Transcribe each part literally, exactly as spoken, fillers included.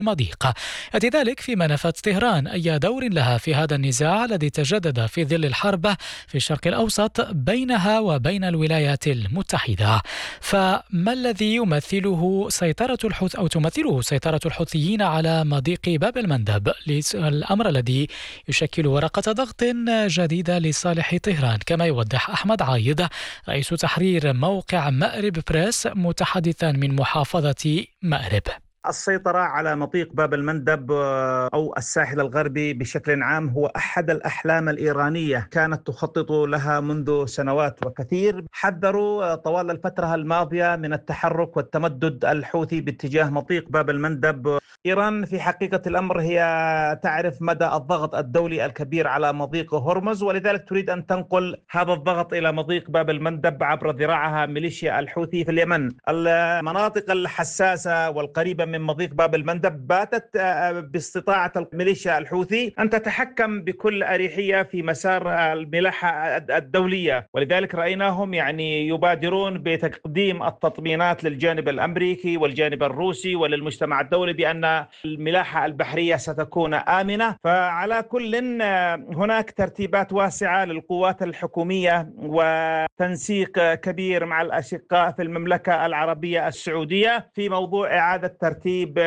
المضيق. يأتي ذلك فيما نفت طهران أي دور لها في هذا النزاع الذي تجدد في ظل الحرب في الشرق الأوسط بينها وبين الولايات المتحدة. فما الذي يمثله سيطرة الحوث أو تمثله سيطرة الحوثيين على مضيق باب المندب، الأمر الذي يشكل ورقة ضغط جديدة لصالح طهران، كما يوضح أحمد عايض رئيس تحرير موقع مأرب بريس متحدثا من محافظة مأرب. السيطرة على مضيق باب المندب أو الساحل الغربي بشكل عام هو أحد الأحلام الإيرانية كانت تخطط لها منذ سنوات وكثير. حذروا طوال الفترة الماضية من التحرك والتمدد الحوثي باتجاه مضيق باب المندب. إيران في حقيقة الأمر هي تعرف مدى الضغط الدولي الكبير على مضيق هرمز، ولذلك تريد أن تنقل هذا الضغط إلى مضيق باب المندب عبر ذراعها ميليشيا الحوثي في اليمن. المناطق الحساسة والقريبة من مضيق باب المندب باتت باستطاعة الميليشيا الحوثي أن تتحكم بكل أريحية في مسار الملاحة الدولية، ولذلك رأيناهم يعني يبادرون بتقديم التطمينات للجانب الأمريكي والجانب الروسي وللمجتمع الدولي بأن الملاحة البحرية ستكون آمنة. فعلى كل هناك ترتيبات واسعة للقوات الحكومية وتنسيق كبير مع الأشقاء في المملكة العربية السعودية في موضوع إعادة ترتيب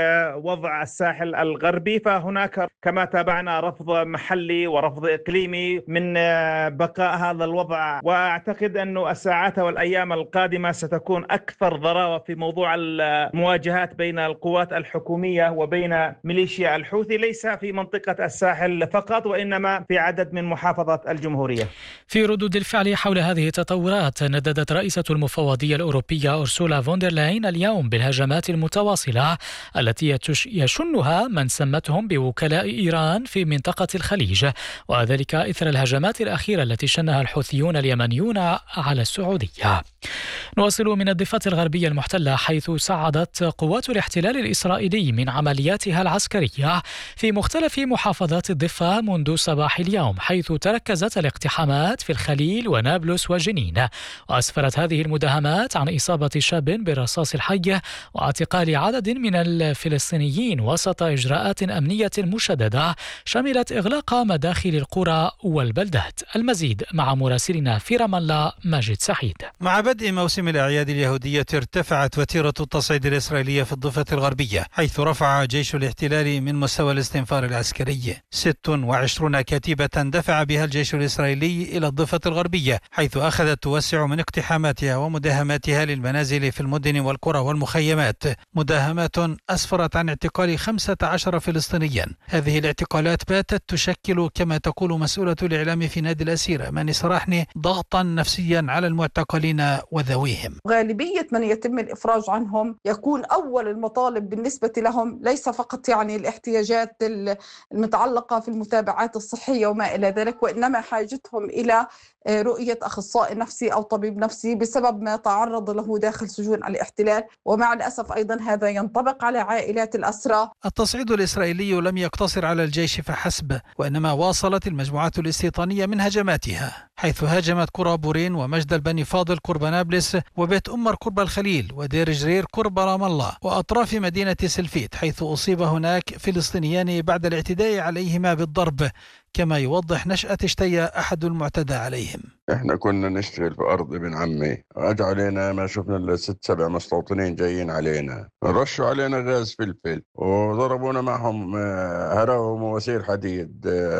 وضع الساحل الغربي. فهناك كما تابعنا رفض محلي ورفض إقليمي من بقاء هذا الوضع، وأعتقد أن الساعات والأيام القادمة ستكون أكثر ضراوة في موضوع المواجهات بين القوات الحكومية وبين ميليشيا الحوثي، ليس في منطقة الساحل فقط وإنما في عدد من محافظات الجمهورية. في ردود الفعل حول هذه التطورات، نددت رئيسة المفوضية الأوروبية أورسولا فوندرلاين اليوم بالهجمات المتواصلة التي يشنها من سمتهم بوكلاء إيران في منطقة الخليج، وذلك إثر الهجمات الأخيرة التي شنها الحوثيون اليمنيون على السعودية. نواصل من الضفة الغربية المحتلة، حيث صعدت قوات الاحتلال الإسرائيلي من عملياتها العسكرية في مختلف محافظات الضفة منذ صباح اليوم، حيث تركزت الاقتحامات في الخليل ونابلس وجنين، وأسفرت هذه المداهمات عن إصابة شاب بالرصاص الحي واعتقال عدد من الفلسطينيين وسط إجراءات أمنية مشددة شملت إغلاق مداخل القرى والبلدات. المزيد مع مراسلنا في رام الله ماجد سعيد. مع بدء موسم الأعياد اليهودية ارتفعت وتيرة التصعيد الإسرائيلية في الضفة الغربية، حيث رفع جيش الاحتلال من مستوى الاستنفار العسكري. ست وعشرين كتيبة دفع بها الجيش الإسرائيلي إلى الضفة الغربية، حيث أخذت توسع من اقتحاماتها ومداهماتها للمنازل في المدن والقرى والمخيمات، مداهمات أسفرت عن اعتقال خمسة عشر فلسطينيا. هذه الاعتقالات باتت تشكل كما تقول مسؤولة الإعلام في نادي الأسيرة ماني سراحني ضغطا نفسيا على المعتقلين وذويهم. غالبية من يتم الإفراج عنهم يكون أول المطالب بالنسبة لهم ليس فقط يعني الاحتياجات المتعلقة في المتابعات الصحية وما إلى ذلك، وإنما حاجتهم إلى رؤية أخصائي نفسي أو طبيب نفسي بسبب ما تعرض له داخل سجون الاحتلال، ومع الأسف أيضا هذا ينطبق على عائلات الأسرى. التصعيد الإسرائيلي لم يقتصر على الجيش فحسب، وإنما واصلت المجموعات الاستيطانية من هجماتها، حيث هاجمت قرى بورين ومجد البني فاضل قرب نابلس وبيت أمر قرب الخليل ودير جرير قرب رام الله وأطراف مدينة سلفيت، حيث أصيب هناك فلسطينيان بعد الاعتداء عليهما بالضرب، كما يوضح نشأة شتية أحد المعتدى عليهم. احنا كنا نشتغل في أرض ابن عمي، أجوا علينا ما شفنا إلا ست سبع مستوطنين جايين علينا، رشوا علينا غاز فلفل وضربونا معهم هراء ومواسير حديد،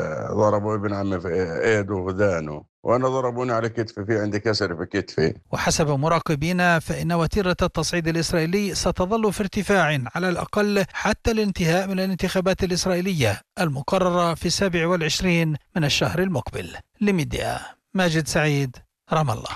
ضربوا ابن عمي في ايده وذانه، وأنا ضربوني على كتفي، في عندي كسر في كتفي. وحسب مراقبين فإن وتيرة التصعيد الإسرائيلي ستظل في ارتفاع على الأقل حتى الانتهاء من الانتخابات الإسرائيلية المقررة في السابع والعشرين من الشهر المقبل. لميديا ماجد سعيد، رام الله.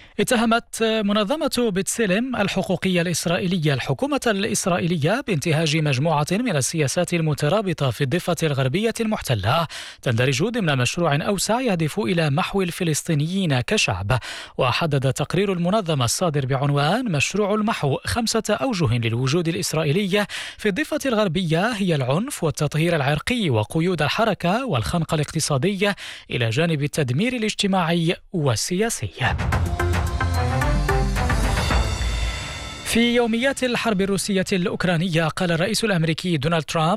اتهمت منظمة بتسلم الحقوقية الإسرائيلية الحكومة الإسرائيلية بانتهاج مجموعة من السياسات المترابطة في الضفة الغربية المحتلة تندرج ضمن مشروع أوسع يهدف إلى محو الفلسطينيين كشعب. وحدد تقرير المنظمة الصادر بعنوان مشروع المحو خمسة أوجه للوجود الإسرائيلي في الضفة الغربية هي العنف والتطهير العرقي وقيود الحركة والخنق الاقتصادي إلى جانب التدمير الاجتماعي والسياسي. في يوميات الحرب الروسية الأوكرانية قال الرئيس الأمريكي دونالد ترامب